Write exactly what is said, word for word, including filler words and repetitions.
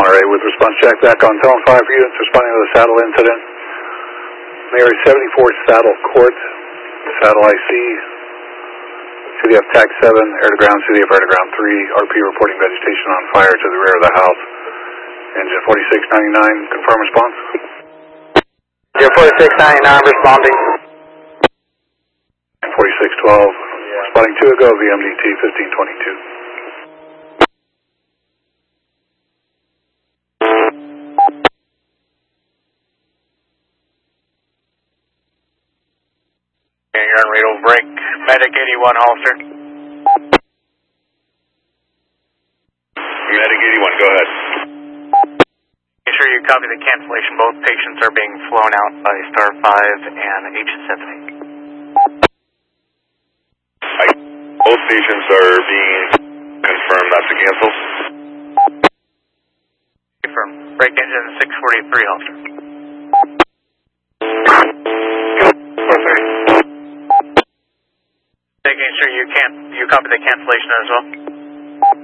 Monterey with response check back on zone five units responding to the saddle incident. Mary seventy-four Saddle Court, Saddle I C, C D F Tag seven, air to ground, C D F air to ground three, R P reporting vegetation on fire to the rear of the house. Engine forty-six ninety-nine, confirm response. Engine forty-six ninety-nine responding. forty-six twelve, responding to a go, V M D T fifteen twenty-two. You're on radar break, Medic eighty-one, Hollister. Medic eighty-one, go ahead. Make sure you copy the cancellation. Both patients are being flown out by Star five and H seven eight. Both stations are being confirmed not to cancel. Confirm. Break engine six forty-three, Hollister. Making sure you can't you copy the cancellation as well.